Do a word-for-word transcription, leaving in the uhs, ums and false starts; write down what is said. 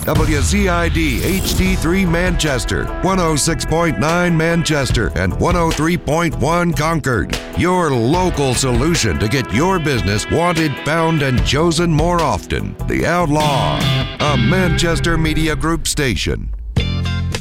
W Z I D H D three Manchester, one oh six point nine Manchester, and one oh three point one Concord. Your local solution to get your business wanted, found, and chosen more often. The Outlaw, a Manchester Media Group station.